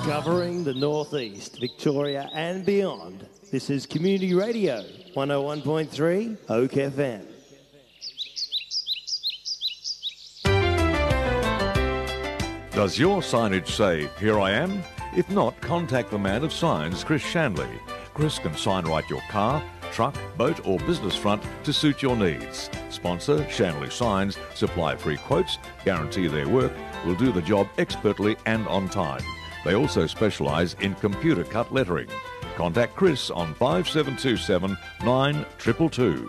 Covering the Northeast, Victoria and beyond, this is Community Radio, 101.3 Oak FM. Does your signage say, "Here I am"? If not, contact the man of signs, Chris Shanley. Chris can sign write your car, truck, boat or business front to suit your needs. Sponsor Shanley Signs, supply free quotes, guarantee their work, will do the job expertly and on time. They also specialise in computer cut lettering. Contact Chris on 5727 9222.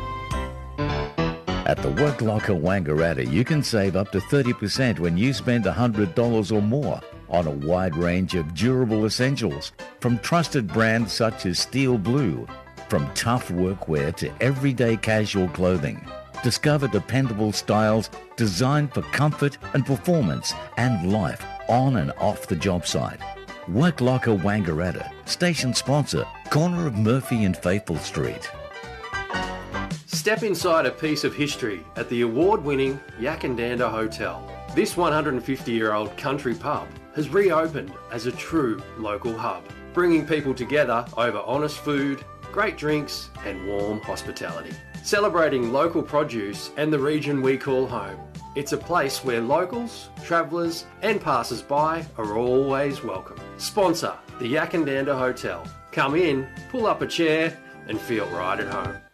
At the Work Locker Wangaratta, you can save up to 30% when you spend $100 or more on a wide range of durable essentials, from trusted brands such as Steel Blue, from tough workwear to everyday casual clothing. Discover dependable styles designed for comfort and performance and life on and off the job site. Work Locker Wangaratta, station sponsor, corner of Murphy and Faithful Street. Step inside a piece of history at the award-winning Yakandanda Hotel. This 150-year-old country pub has reopened as a true local hub, bringing people together over honest food, great drinks and warm hospitality. Celebrating local produce and the region we call home. It's a place where locals, travellers and passers-by are always welcome. Sponsor the Yakandanda Hotel. Come in, pull up a chair and feel right at home.